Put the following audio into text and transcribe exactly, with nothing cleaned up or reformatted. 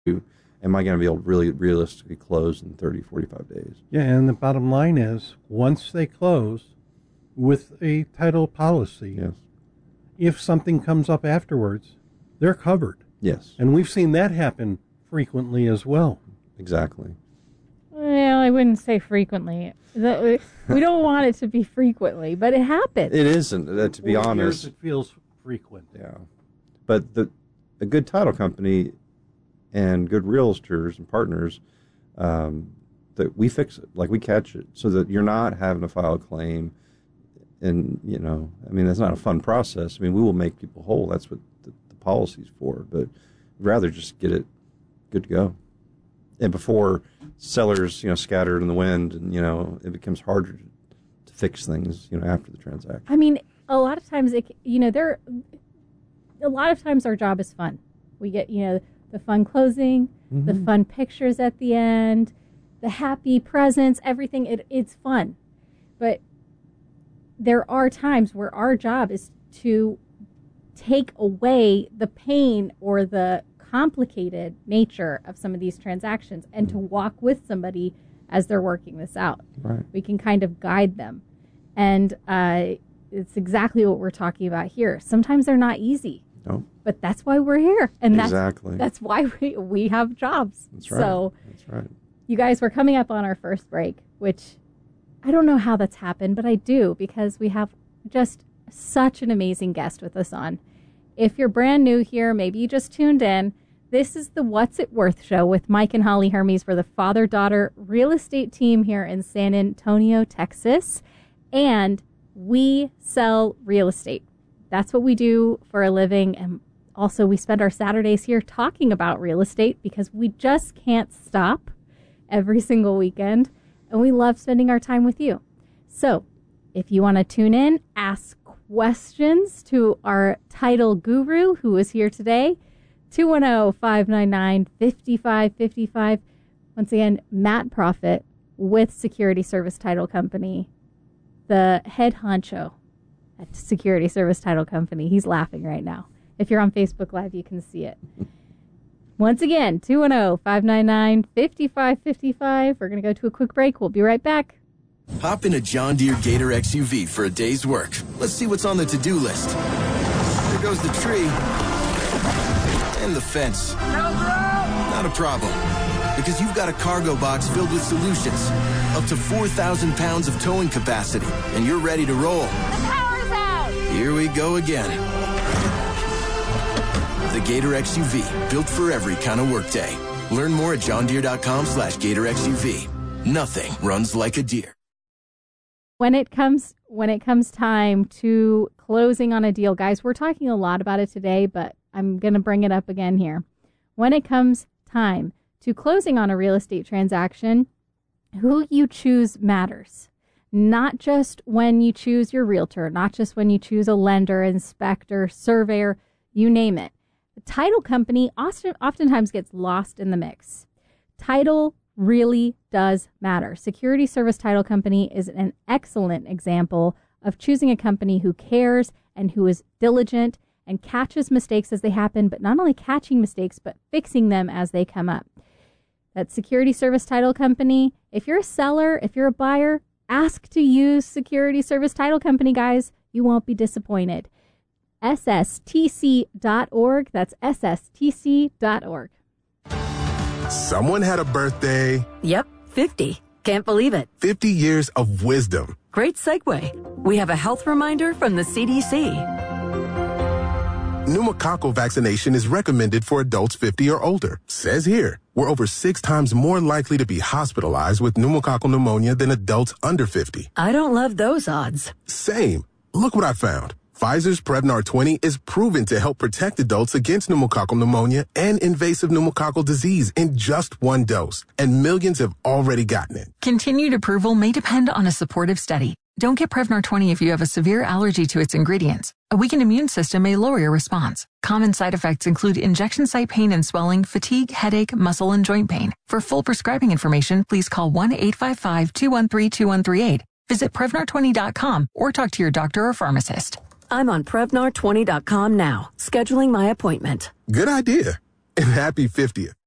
am I going to be able to really realistically close in thirty, forty-five days? Yeah, and the bottom line is, once they close with a title policy, yes, if something comes up afterwards, they're covered. Yes. And we've seen that happen frequently as well. Exactly. Well, I wouldn't say frequently. The, we don't want it to be frequently, but it happens. It isn't, uh, to be Four honest. years it feels frequent. Yeah. But the a good title company and good realtors and partners, um, that we fix it, like we catch it, so that you're not having to file a claim. And, you know, I mean, that's not a fun process. I mean, we will make people whole. That's what the, the policy's for. But rather just get it good to go. And before sellers, you know, scattered in the wind, and, you know, it becomes harder to, to fix things, you know, after the transaction. I mean, a lot of times, it, you know, there, a lot of times our job is fun. We get, you know, the fun closing, mm-hmm. the fun pictures at the end, the happy presents, everything. It, it's fun. But there are times where our job is to take away the pain or the complicated nature of some of these transactions and to walk with somebody as they're working this out. Right. We can kind of guide them. And uh, it's exactly what we're talking about here. Sometimes they're not easy. No. But that's why we're here. And exactly. that's, that's why we, we have jobs. That's right. So, that's right. You guys, we're coming up on our first break, which I don't know how that's happened, but I do, because we have just such an amazing guest with us on. If you're brand new here, maybe you just tuned in, this is the What's It Worth show with Mike and Holly Hermes. We're the father-daughter real estate team here in San Antonio, Texas, and we sell real estate. That's what we do for a living, and also we spend our Saturdays here talking about real estate because we just can't stop every single weekend, and we love spending our time with you. So if you want to tune in, ask questions to our title guru who is here today, two one zero, five nine nine, five five five five. Once again, Matt Profit with Security Service Title Company, the head honcho at Security Service Title Company. He's laughing right now. If you're on Facebook Live, you can see it. Once again, two one zero, five nine nine, five five five five. We're going to go to a quick break. We'll be right back. Hop in a John Deere Gator X U V for a day's work. Let's see what's on the to-do list. There goes the tree. And the fence. Not a problem. Because you've got a cargo box filled with solutions. Up to four thousand pounds of towing capacity. And you're ready to roll. The power's out! Here we go again. The Gator X U V. Built for every kind of workday. Learn more at johndeere.com slash Gator X U V. Nothing runs like a deer. When it comes when it comes time to closing on a deal, guys, we're talking a lot about it today, but I'm going to bring it up again here. When it comes time to closing on a real estate transaction, who you choose matters. Not just when you choose your realtor, not just when you choose a lender, inspector, surveyor, you name it. The title company often, oftentimes gets lost in the mix. Title really does matter. Security Service Title Company is an excellent example of choosing a company who cares and who is diligent and catches mistakes as they happen, but not only catching mistakes, but fixing them as they come up. That Security Service Title Company, if you're a seller, if you're a buyer, ask to use Security Service Title Company, guys. You won't be disappointed. S S T C dot org. That's S S T C dot org. Someone had a birthday. Yep, fifty. Can't believe it. fifty years of wisdom. Great segue. We have a health reminder from the C D C. Pneumococcal vaccination is recommended for adults fifty or older. Says here, we're over six times more likely to be hospitalized with pneumococcal pneumonia than adults under fifty. I don't love those odds. Same. Look what I found. Pfizer's Prevnar twenty is proven to help protect adults against pneumococcal pneumonia and invasive pneumococcal disease in just one dose. And millions have already gotten it. Continued approval may depend on a supportive study. Don't get Prevnar twenty if you have a severe allergy to its ingredients. A weakened immune system may lower your response. Common side effects include injection site pain and swelling, fatigue, headache, muscle, and joint pain. For full prescribing information, please call one eight five five, two one three, two one three eight. Visit Prevnar twenty dot com or talk to your doctor or pharmacist. I'm on Prevnar twenty dot com now, scheduling my appointment. Good idea. And happy fiftieth.